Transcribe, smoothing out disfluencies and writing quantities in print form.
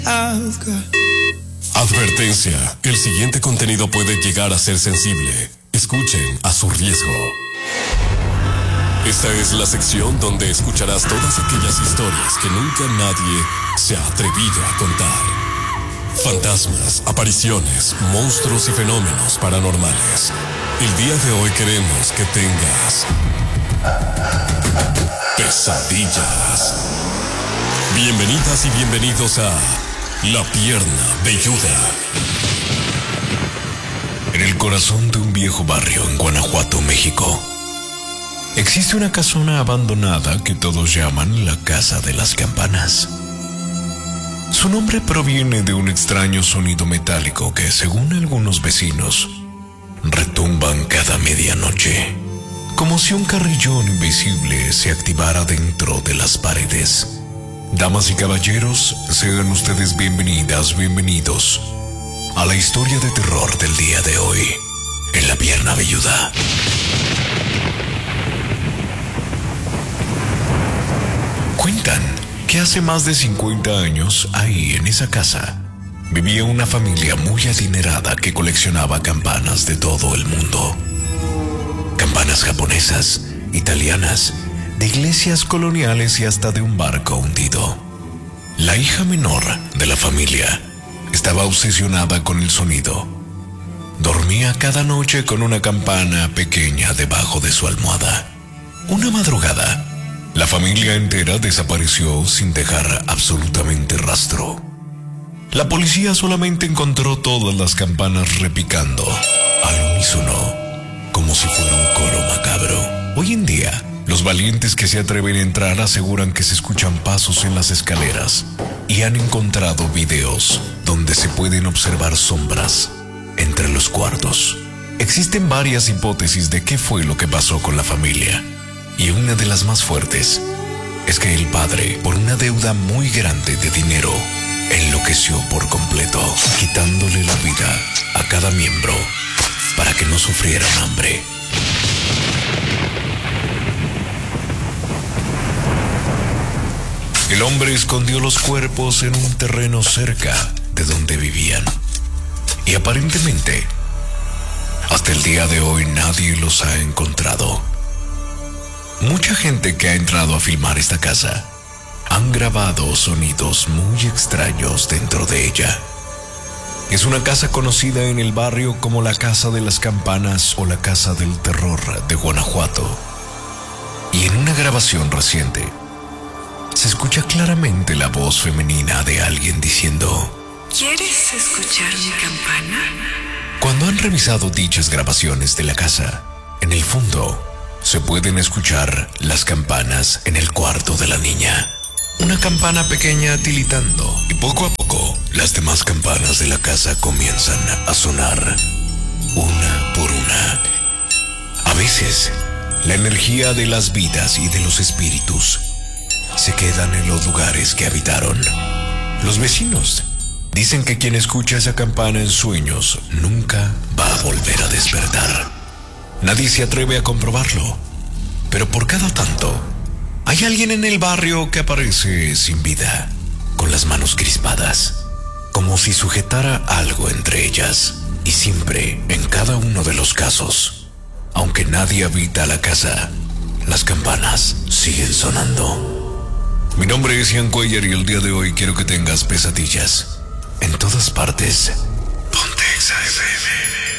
Advertencia, el siguiente contenido puede llegar a ser sensible. Escuchen a su riesgo. Esta es la sección donde escucharás todas aquellas historias que nunca nadie se ha atrevido a contar. Fantasmas, apariciones, monstruos y fenómenos paranormales. El día de hoy queremos que tengas pesadillas. Bienvenidas y bienvenidos a La Pierna Velluda. En el corazón de un viejo barrio en Guanajuato, México, existe una casona abandonada que todos llaman la Casa de las Campanas. Su nombre proviene de un extraño sonido metálico que, según algunos vecinos, retumban cada medianoche, como si un carrillón invisible se activara dentro de las paredes. Damas y caballeros, sean ustedes bienvenidas, bienvenidos a la historia de terror del día de hoy, en La Pierna Velluda. Cuentan que hace más de 50 años, ahí en esa casa, vivía una familia muy adinerada que coleccionaba campanas de todo el mundo. Campanas japonesas, italianas, de iglesias coloniales y hasta de un barco hundido. La hija menor de la familia estaba obsesionada con el sonido. Dormía cada noche con una campana pequeña debajo de su almohada. Una madrugada, la familia entera desapareció sin dejar absolutamente rastro. La policía solamente encontró todas las campanas repicando al unísono, como si fuera un coro macabro. Hoy en día, los valientes que se atreven a entrar aseguran que se escuchan pasos en las escaleras y han encontrado videos donde se pueden observar sombras entre los cuartos. Existen varias hipótesis de qué fue lo que pasó con la familia, y una de las más fuertes es que el padre, por una deuda muy grande de dinero, enloqueció por completo, quitándole la vida a cada miembro para que no sufrieran hambre. El hombre escondió los cuerpos en un terreno cerca de donde vivían. Y aparentemente, hasta el día de hoy nadie los ha encontrado. Mucha gente que ha entrado a filmar esta casa han grabado sonidos muy extraños dentro de ella. Es una casa conocida en el barrio como la Casa de las Campanas o la Casa del Terror de Guanajuato. Y en una grabación reciente, se escucha claramente la voz femenina de alguien diciendo: ¿Quieres escuchar mi campana? Cuando han revisado dichas grabaciones de la casa, en el fondo se pueden escuchar las campanas en el cuarto de la niña. Una campana pequeña tilitando, y poco a poco las demás campanas de la casa comienzan a sonar, una por una. A veces, la energía de las vidas y de los espíritus se quedan en los lugares que habitaron. Los vecinos dicen que quien escucha esa campana en sueños nunca va a volver a despertar. Nadie se atreve a comprobarlo, pero por cada tanto hay alguien en el barrio que aparece sin vida, con las manos crispadas, como si sujetara algo entre ellas. Y siempre, en cada uno de los casos, aunque nadie habita la casa, las campanas siguen sonando. Mi nombre es Ian Cuellar y el día de hoy quiero que tengas pesadillas en todas partes. Ponte Exa FM.